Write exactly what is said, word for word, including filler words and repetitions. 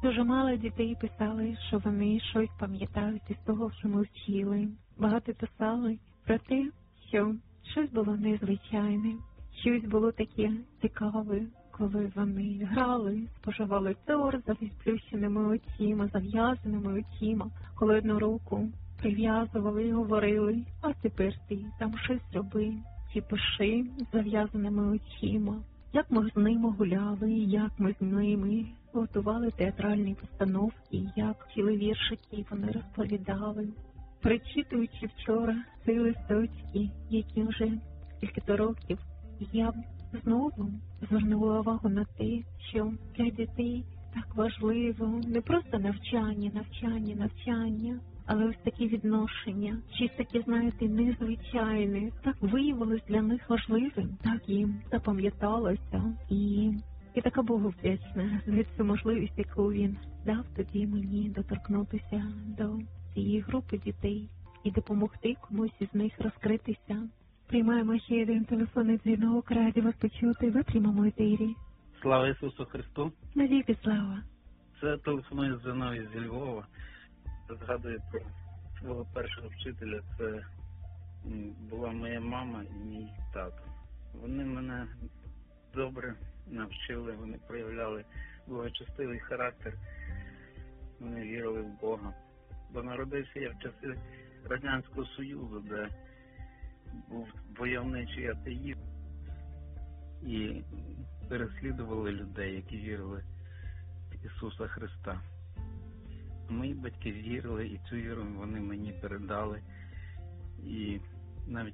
Дуже мало дітей писали, що вони щось пам'ятають із того, що ми вчили. Багато писали про те, що щось було незвичайне, щось було таке цікаве, коли вони грали, споживали торт за відплющеними очима, зав'язаними очима, коли одну руку прив'язували і говорили: а тепер ти там щось роби, чи пиши з зав'язаними очима. Як ми з ними гуляли, як ми з ними готували театральні постановки, як вчили віршики, вони розповідали. Перечитуючи вчора ці листочки, які вже кілька років, я знову звернула увагу на те, що для дітей так важливо не просто навчання, навчання, навчання, але ось такі відношення, щось таке, знаєте, незвичайне, так виявилось для них важливим, так їм запам'яталося. І я така Богу вдячна за цю можливість, яку він дав тоді мені доторкнутися до цієї групи дітей і допомогти комусь із них розкритися. Приймаємо ще один телефонний дзвінок, раді вас почути в прямому етері. Слава Ісусу Христу! Навіки слава! Це телефонує Зиновій зі Львова. Згадую про свого першого вчителя. Це була моя мама і мій тато. Вони мене добре навчили, вони проявляли благочестивий характер, вони вірили в Бога. Бо народився я в часи Радянського Союзу, де був войовничий атеїзм і переслідували людей, які вірили в Ісуса Христа. Мої батьки вірили, і цю віру вони мені передали. І навіть